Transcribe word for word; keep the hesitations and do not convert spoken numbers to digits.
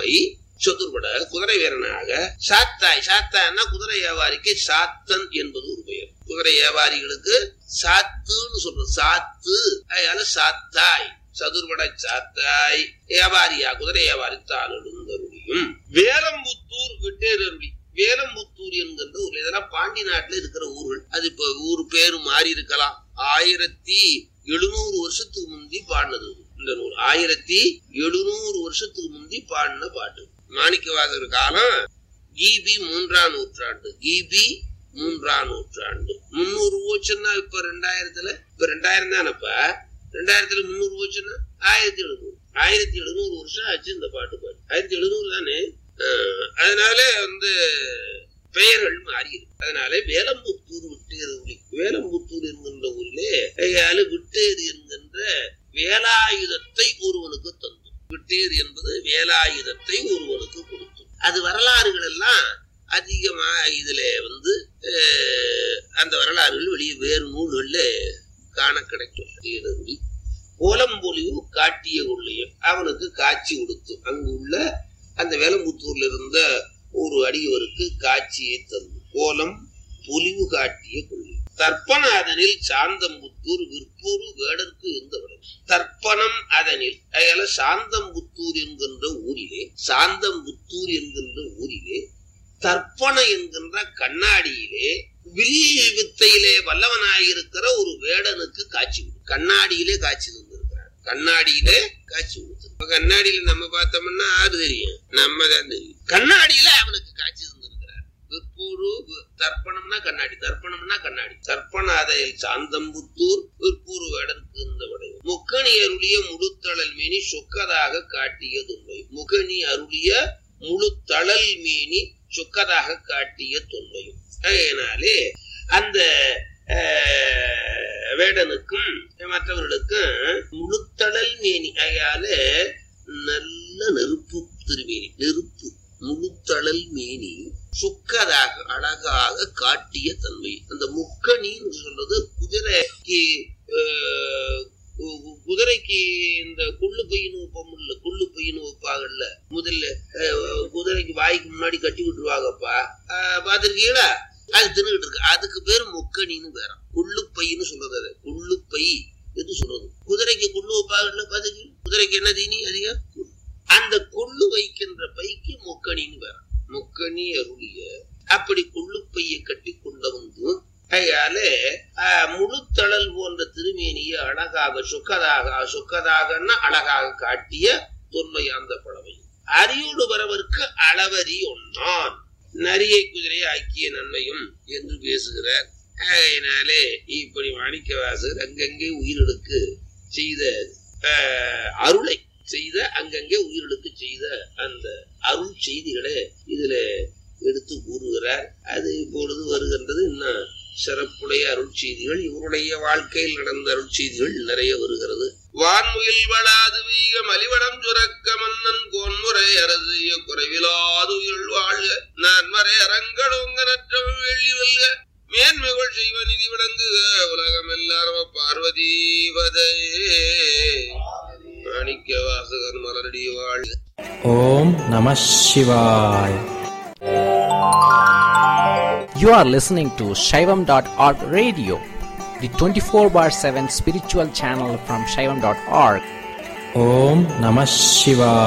அவை சதுர்பட குதிரை வீரனாக சாத்தாய். சாத்தான்னா குதிரை வியாபாரிக்கு சாத்தன் என்பது ஒரு பெயர். குதிரை வியாபாரிகளுக்கு சாத்துன்னு சொல்றது. சாத்து அதனால சாத்தாய் சதுர்பட சாத்தாய் வியாபாரியா குதிரை வியாபாரித்தால் எழுந்தருளியும் வேலம்புத்தூர் விட்டேரருளி. வேலம்புத்தூர் என்கின்ற ஊர் இதெல்லாம் பாண்டி நாட்டுல இருக்கிற ஊர்கள். அது இப்ப ஊர் பேரு மாறி இருக்கலாம். ஆயிரத்தி எழுநூறு வருஷத்துக்கு முந்தி பாடினது இந்த நூல். ஆயிரத்தி எழுநூறு வருஷத்துக்கு முந்தி பாடின பாட்டு. மாணிக்கவாசகர் காலம் கிபி மூன்றாம் நூற்றாண்டு. கிபி மூன்றாம் நூற்றாண்டு. முன்னூறு போச்சுன்னா இப்ப ரெண்டாயிரத்துல இப்ப ரெண்டாயிரம் தானப்ப ரெண்டாயிரத்துல முன்னூறு போச்சுன்னா ஆயிரத்தி எழுநூறு ஆயிரத்தி எழுநூறு வருஷம் ஆச்சு இந்த பாட்டு பாட்டு. ஆயிரத்தி எழுநூறு தானே. அதனால வந்து பெயர்கள் மாறி இருக்கு. அதனால வேலம்புத்தூர் விட்டேறு. வேலம்புத்தூர் என்கின்ற ஊரிலே விட்டேறு என்கின்ற வேலாயுதத்தை ஒருவனுக்கு தந்து. விட்டேறு என்பது வேலாயுதத்தை ஒருவனுக்கு கொடுத்து. அது வரலாறுகள் எல்லாம் அதிகமா இதுல வந்து அந்த வரலாறுகள் வெளியே வேறு நூல்கள்ல காண கிடைக்கும். கோலம்பொலிவு காட்டிய கொள்ளையும் அவனுக்கு காட்சி கொடுத்து அங்கு உள்ள அந்த வேலம்புத்தூர்ல இருந்த ஒரு அடியவருக்கு காட்சியை தந்து. கோலம் பொலிவு காட்டிய கொள்ளை. தர்ப்பணாதனில் சாந்தம்புத்தூர் விற்பூர் வேடற்கு இருந்தவர்கள். தர்ப்பணம் அதனில் அதால சாந்தம்புத்தூர் என்கின்ற ஊரிலே சாந்தம்புத்தூர் என்கின்ற ஊரிலே தர்ப்பண என்கின்ற கண்ணாடியிலே வில் வித்தையிலே வல்லவனாயிருக்கிற ஒரு வேடனுக்கு காட்சி. கண்ணாடியிலே காட்சி தந்திருக்கிறார். கண்ணாடியிலே காட்சி கொடுத்து. கண்ணாடியில நம்ம பார்த்தோம்னா ஆறு தெரியும், நம்ம தான் தெரியும். கண்ணாடியில அவனுக்கு காட்சி தந்திருக்கிறார். விற்பூரு தர்ப்பணம்னா கண்ணாடி, தர்ப்பணம்னா கண்ணாடி. தர்ப்பணாதையில் சாந்தம்புத்தூர் விற்பூரு வேடனுக்கு இந்த விடையும். முக்கணி அருளிய முழுத்தழல் மேனி சொக்கதாக காட்டிய தொன்மை. முக்கணி அருளிய முழுத்தழல் மேனி சொக்கதாக காட்டிய தொன்மையும். அதனாலே அந்த வேடனுக்கும் மற்றவர்களுக்கும் முழுத்தழல் மேனி அயால நல்ல நெருப்பு திருமேனி. நெருப்பு முழுத்தழல் மேனி சொக்கதாக அழகாக காட்டிய தன்மை. அந்த முக்கணின்னு சொல்றது குதிரைக்கு குதிரைக்கு இந்த கொள்ளு பையனு வைப்போம்ல, கொள்ளு பையனு வைப்பாங்கல்ல. முதல்ல குதிரைக்கு வாய்க்கு முன்னாடி கட்டி விட்டுருவாங்கப்பா, பாத்திருக்கீங்களா? அது தின்னுகிட்டு இருக்கு. அதுக்கு பேரு முக்கணின்னு பேர. கொள்ளு பையன்னு சொல்றது. அது கொள்ளு பை என்று சொல்றது. குதிரைக்கு கொள்ளு வைப்பாங்கல்ல, பாத்திருக்கீங்க? குதிரைக்கு என்ன தீனி அதிகம்? அந்த கொள்ளு வைக்கின்ற பைக்கு முக்கணின்னு பேர. முக்கணி அருளிய அப்படி கொள்ளு பையை கட்டி கொண்ட வந்து கையால முழுத்தழல் போன்ற திருமேனியை அழகாக சொக்கதாக சொக்கதாகன்னா அழகாக காட்டிய தொன்மை அந்த பழமை. அரியோடு வரவருக்கு அளவரி ஒன்னான் நரியை குதிரையை ஆக்கிய நன்மையும் என்று பேசுகிறார். அதனாலே இப்படி மாணிக்கவாசகர் அங்கங்கே உயிரிழுக்கு செய்த அருளை செய்த அங்கங்கே உயிரிழுக்கு செய்த அந்த அருள் செய்திகளை இதுல எடுத்து கூறுகிறார். அது இப்பொழுது வருகின்றது. இன்னும் சிறப்புடைய அருள் செய்திகள், இவருடைய வாழ்க்கையில் நடந்த அருள் செய்திகள் நிறைய வருகிறது. வான்முயில் வளாது வீக மலிவடம் சுரக்க மன்னன் கோன்முறை அரசிய குறைவிலாது உயிர் வாழ்க நான்மறை அரங்கடோங்க நற்றம் வெள்ளி வெல்க மேன்மைகள் செய்வ நிதி விளங்குக உலகம் எல்லாரும் பார்வதீவதே. மாணிக்க வாசகர் மலரடி வாழ்க. ஓம் நம சிவாய். You are listening to Shaivam dot org radio, the twenty-four bar seven spiritual channel from Shaivam dot org. Om Namah Shivaya.